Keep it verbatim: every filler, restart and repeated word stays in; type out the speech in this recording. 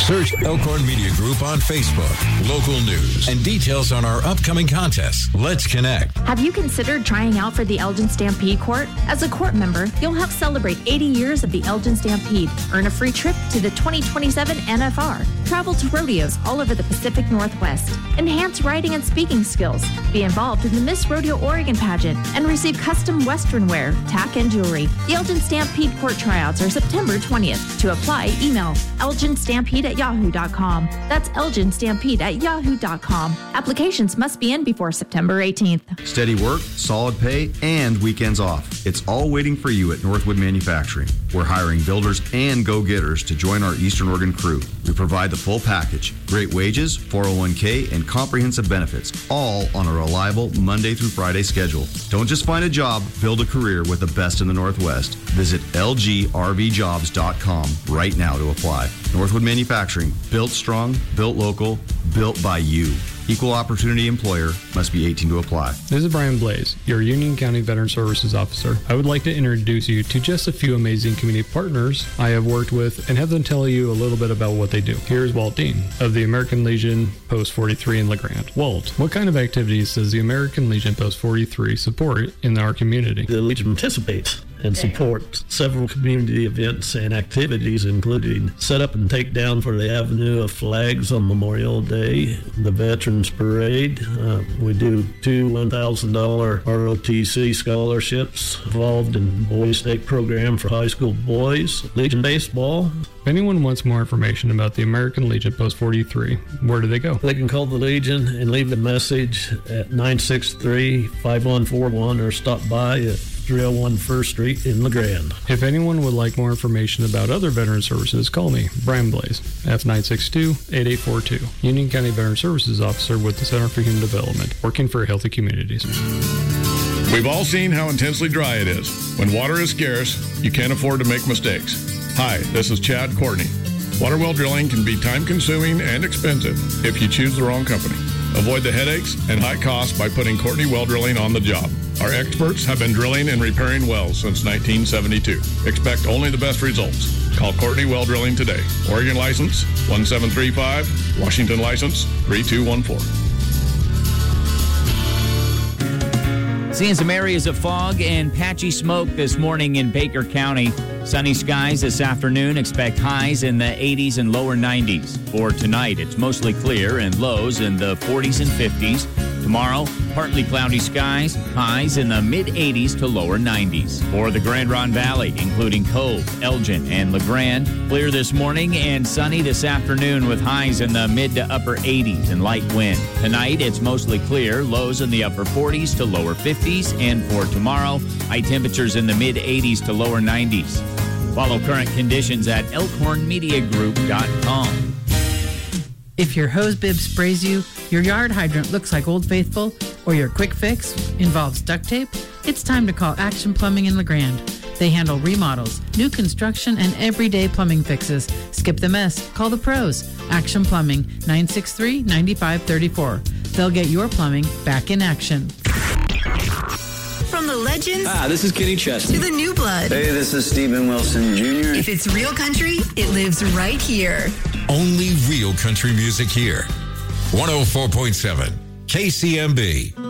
Search Elkhorn Media Group on Facebook, local news, and details on our upcoming contests. Let's connect. Have you considered trying out for the Elgin Stampede Court? As a court member, you'll help celebrate eighty years of the Elgin Stampede. Earn a free trip to the twenty twenty-seven N F R. Travel to rodeos all over the Pacific Northwest. Enhance writing and speaking skills. Be involved in the Miss Rodeo Oregon pageant and receive custom Western wear, tack, and jewelry. The Elgin Stampede Court tryouts are September twentieth. To apply, email elginstampede at yahoo dot com. That's elginstampede at yahoo dot com. Applications must be in before September eighteenth. Steady work, solid pay, and weekends off. It's all waiting for you at Northwood Manufacturing. We're hiring builders and go-getters to join our Eastern Oregon crew. We provide the full package. Great wages, four oh one k, and comprehensive benefits, all on a reliable Monday through Friday schedule. Don't just find a job, build a career with the best in the Northwest. Visit L G R V jobs dot com right now to apply. Northwood Manufacturing, built strong, built local, built by you. Equal opportunity employer, must be eighteen to apply. This is Brian Blaze, your Union County Veteran Services Officer. I would like to introduce you to just a few amazing community partners I have worked with and have them tell you a little bit about what they do. Here's Walt Dean of the American Legion Post forty-three in LeGrand. Walt, what kind of activities does the American Legion Post forty-three support in our community? The Legion participates and support several community events and activities, including set up and take down for the Avenue of Flags on Memorial Day, the Veterans Parade. Uh, we do two one thousand dollars R O T C scholarships involved in Boys State program for high school boys, Legion Baseball. If anyone wants more information about the American Legion Post forty-three, where do they go? They can call the Legion and leave a message at nine six three, five one four one or stop by at three oh one First Street in LeGrand. If anyone would like more information about other veteran services, call me, Brian Blaze, F nine six two, eight eight four two, Union County Veteran Services Officer with the Center for Human Development, working for healthy communities. We've all seen how intensely dry it is. When water is scarce, you can't afford to make mistakes. Hi, this is Chad Courtney. Water well drilling can be time-consuming and expensive if you choose the wrong company. Avoid the headaches and high costs by putting Courtney Well Drilling on the job. Our experts have been drilling and repairing wells since nineteen seventy-two. Expect only the best results. Call Courtney Well Drilling today. Oregon license one seven three five, Washington license three two one four. Seeing some areas of fog and patchy smoke this morning in Baker County. Sunny skies this afternoon. Expect highs in the eighties and lower nineties. For tonight, it's mostly clear and lows in the forties and fifties. Tomorrow, partly cloudy skies, highs in the mid-eighties to lower nineties. For the Grand Ronde Valley, including Cove, Elgin, and LeGrand, clear this morning and sunny this afternoon with highs in the mid to upper eighties and light wind. Tonight, it's mostly clear, lows in the upper forties to lower fifties. And for tomorrow, high temperatures in the mid-eighties to lower nineties. Follow current conditions at elkhorn media group dot com. If your hose bib sprays you, your yard hydrant looks like Old Faithful, or your quick fix involves duct tape, it's time to call Action Plumbing in LeGrand. They handle remodels, new construction, and everyday plumbing fixes. Skip the mess. Call the pros. Action Plumbing, nine six three, nine five three four. They'll get your plumbing back in action. From the legends. Ah, this is Kenny Chesney. To the new blood. Hey, this is Stephen Wilson Junior If it's real country, it lives right here. Only real country music here. one oh four point seven K C M B.